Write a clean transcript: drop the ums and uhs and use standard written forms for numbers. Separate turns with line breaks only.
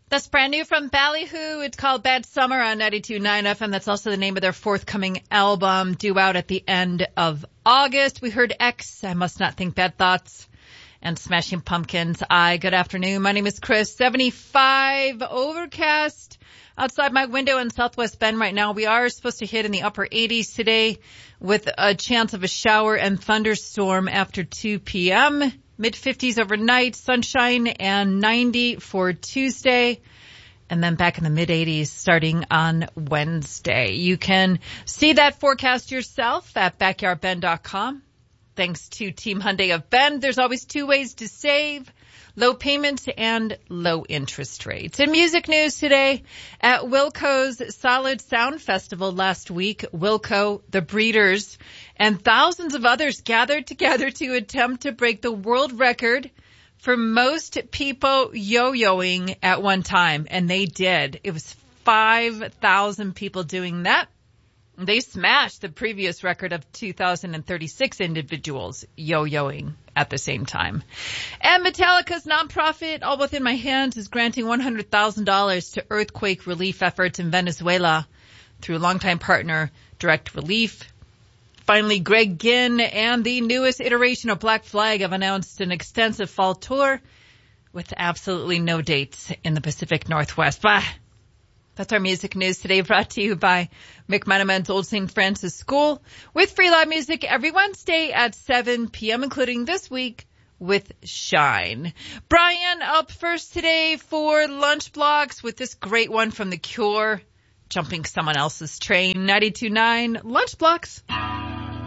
That's brand new from Ballyhoo. It's called Bad Summer on 92.9 FM. That's also the name of their forthcoming album, due out at the end of August. We heard X, I Must Not Think Bad Thoughts, and Smashing Pumpkins, Good afternoon. My name is Chris. 75 overcast outside my window in Southwest Bend right now. We are supposed to hit in the upper 80s today with a chance of a shower and thunderstorm after 2 p.m. Mid-50s overnight, sunshine, and 90 for Tuesday. And then back in the mid-80s starting on Wednesday. You can see that forecast yourself at backyardbend.com. Thanks to Team Hyundai of Bend, there's always two ways to save: low payments and low interest rates. In music news today, at Wilco's Solid Sound Festival last week, Wilco, The Breeders, and thousands of others gathered together to attempt to break the world record for most people yo-yoing at one time. And they did. It was 5,000 people doing that. They smashed the previous record of 2,036 individuals yo-yoing at the same time. And Metallica's nonprofit, All Within My Hands, is granting $100,000 to earthquake relief efforts in Venezuela through longtime partner Direct Relief. Finally, Greg Ginn and the newest iteration of Black Flag have announced an extensive fall tour with absolutely no dates in the Pacific Northwest. Bah! That's our music news today, brought to you by McMenamin's Old St. Francis School, with free live music every Wednesday at 7 p.m., including this week with Shine. Brian up first today for Lunch Blocks with this great one from The Cure, Jumping Someone Else's Train. 92.9 Lunch Blocks.